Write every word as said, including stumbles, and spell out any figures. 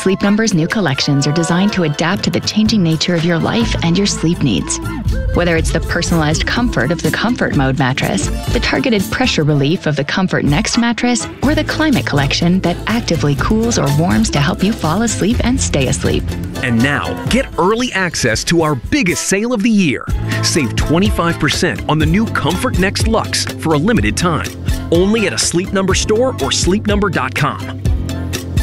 Sleep Number's new collections are designed to adapt to the changing nature of your life and your sleep needs. Whether it's the personalized comfort of the Comfort Mode mattress, the targeted pressure relief of the Comfort Next mattress, or the Climate Collection that actively cools or warms to help you fall asleep and stay asleep. And now, get early access to our biggest sale of the year. Save twenty-five percent on the new Comfort Next Luxe for a limited time. Only at a Sleep Number store or sleep number dot com.